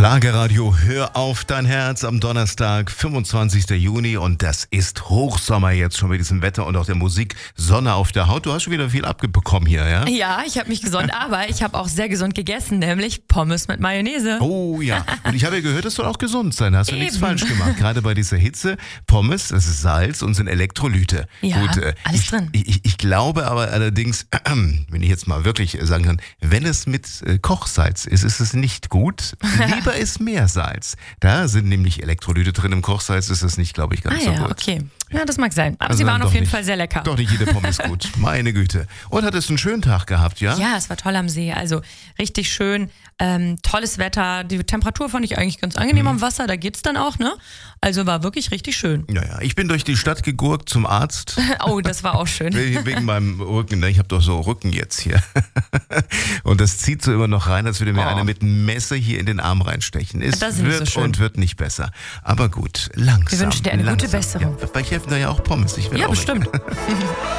Schlagerradio, hör auf dein Herz am Donnerstag, 25. Juni und das ist Hochsommer jetzt schon mit diesem Wetter und auch der Musik, Sonne auf der Haut. Du hast schon wieder viel abbekommen hier, ja? Ja, ich habe mich gesund, aber ich habe auch sehr gesund gegessen, nämlich Pommes mit Mayonnaise. Oh ja, und ich habe ja gehört, es soll auch gesund sein, hast du nichts falsch gemacht. Gerade bei dieser Hitze, Pommes, das ist Salz und sind Elektrolyte. Ja, gut, alles drin. Ich glaube aber allerdings, wenn ich jetzt mal wirklich sagen kann, wenn es mit Kochsalz ist, ist es nicht gut. Lieber ist Meersalz. Da sind nämlich Elektrolyte drin. Im Kochsalz ist es nicht, glaube ich, ganz so gut. Okay. Ja, das mag sein. Aber Also sie waren dann auf jeden nicht. Fall sehr lecker. Doch nicht jede Pommes gut. Meine Güte. Und hattest einen schönen Tag gehabt, ja? Ja, es war toll am See. Also richtig schön. Tolles Wetter. Die Temperatur fand ich eigentlich ganz angenehm am Wasser. Da geht's dann auch, ne? Also war wirklich richtig schön. Naja, ich bin durch die Stadt gegurkt zum Arzt. Oh, das war auch schön. Wegen meinem Rücken. Ne? Ich habe doch so Rücken jetzt hier. Und das zieht so immer noch rein, als würde mir einer mit einem Messer hier in den Arm reinstechen. Es Das ist nicht wird so schön. und wird nicht besser. Aber gut, langsam. Wir wünschen dir eine gute langsam. Besserung. Ja, vielleicht helfen da ja auch Pommes. Ich will Ja, auch bestimmt.